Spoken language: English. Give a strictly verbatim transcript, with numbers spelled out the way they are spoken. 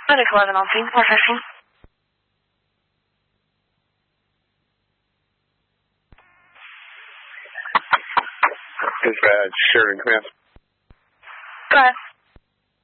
Medic eleven on scene, processing. Dispatch, Sheridan command. Go ahead.